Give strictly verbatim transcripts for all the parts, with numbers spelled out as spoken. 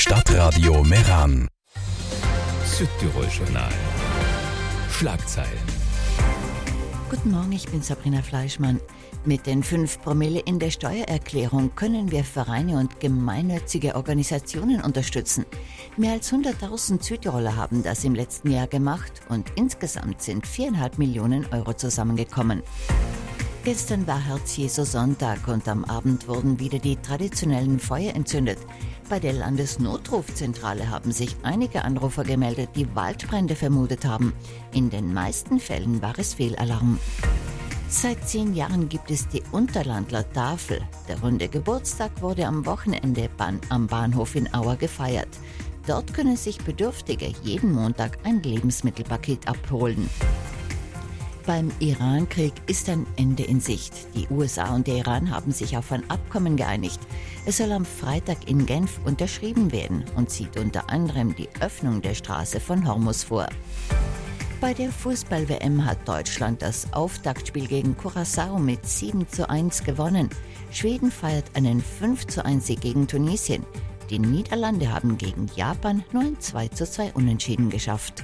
Stadtradio Meran. Südtirol-Journal. Schlagzeilen. Guten Morgen, ich bin Sabrina Fleischmann. Mit den fünf Promille in der Steuererklärung können wir Vereine und gemeinnützige Organisationen unterstützen. Mehr als hunderttausend Südtiroler haben das im letzten Jahr gemacht und insgesamt sind viereinhalb Millionen Euro zusammengekommen. Gestern war Herz-Jesu-Sonntag und am Abend wurden wieder die traditionellen Feuer entzündet. Bei der Landesnotrufzentrale haben sich einige Anrufer gemeldet, die Waldbrände vermutet haben. In den meisten Fällen war es Fehlalarm. Seit zehn Jahren gibt es die Unterlandler Tafel. Der runde Geburtstag wurde am Wochenende am Bahnhof in Auer gefeiert. Dort können sich Bedürftige jeden Montag ein Lebensmittelpaket abholen. Beim Iran-Krieg ist ein Ende in Sicht. Die U S A und der Iran haben sich auf ein Abkommen geeinigt. Es soll am Freitag in Genf unterschrieben werden und sieht unter anderem die Öffnung der Straße von Hormuz vor. Bei der Fußball-W M hat Deutschland das Auftaktspiel gegen Curaçao mit sieben zu eins gewonnen. Schweden feiert einen fünf zu eins Sieg gegen Tunesien. Die Niederlande haben gegen Japan nur ein zwei zu zwei Unentschieden geschafft.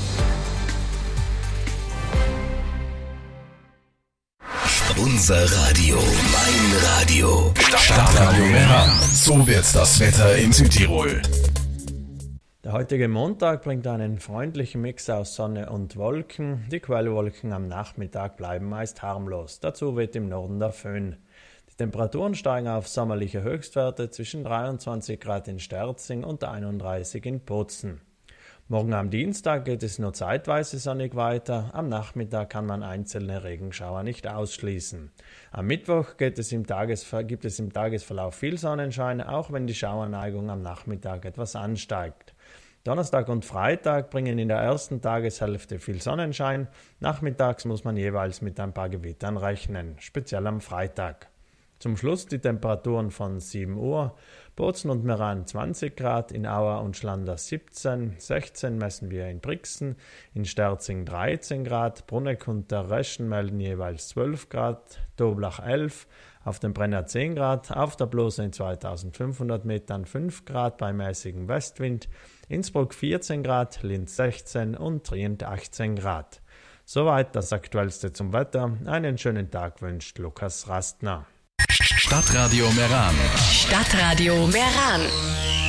Unser Radio, mein Radio. Stadtradio Meran. So wird's das Wetter in Südtirol. Der heutige Montag bringt einen freundlichen Mix aus Sonne und Wolken. Die Quellwolken am Nachmittag bleiben meist harmlos. Dazu weht im Norden der Föhn. Die Temperaturen steigen auf sommerliche Höchstwerte zwischen dreiundzwanzig Grad in Sterzing und einunddreißig in Bozen. Morgen am Dienstag geht es nur zeitweise sonnig weiter. Am Nachmittag kann man einzelne Regenschauer nicht ausschließen. Am Mittwoch geht es im Tagesver- gibt es im Tagesverlauf viel Sonnenschein, auch wenn die Schauerneigung am Nachmittag etwas ansteigt. Donnerstag und Freitag bringen in der ersten Tageshälfte viel Sonnenschein. Nachmittags muss man jeweils mit ein paar Gewittern rechnen, speziell am Freitag. Zum Schluss die Temperaturen von sieben Uhr. Bozen und Meran zwanzig Grad, in Auer und Schlanders siebzehn, sechzehn messen wir in Brixen, in Sterzing dreizehn Grad, Brunneck und der Reschen melden jeweils zwölf Grad, Toblach elf, auf dem Brenner zehn Grad, auf der Blose in zweitausendfünfhundert Metern fünf Grad bei mäßigem Westwind, Innsbruck vierzehn Grad, Linz sechzehn und Trient achtzehn Grad. Soweit das Aktuellste zum Wetter. Einen schönen Tag wünscht Lukas Rastner. Stadtradio Meran. Stadtradio Meran.